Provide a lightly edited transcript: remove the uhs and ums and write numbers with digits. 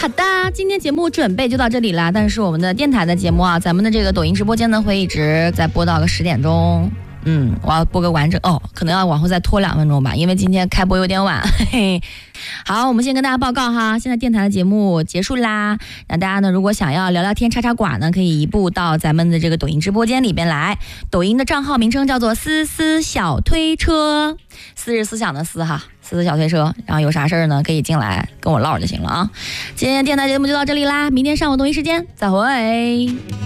好的，今天节目准备就到这里啦。但是我们的电台的节目啊，咱们的这个抖音直播间呢会一直在播到个10点钟。我要播个完整可能要往后再拖2分钟吧，因为今天开播有点晚。嘿嘿。好，我们先跟大家报告哈，现在电台的节目结束啦。那大家呢，如果想要聊聊天、插插寡呢，可以移步到咱们的这个抖音直播间里边来。抖音的账号名称叫做思思小推车，思是思想的思哈，思思小推车。然后有啥事儿呢，可以进来跟我唠就行了啊。今天电台节目就到这里啦，明天上午同一时间再会。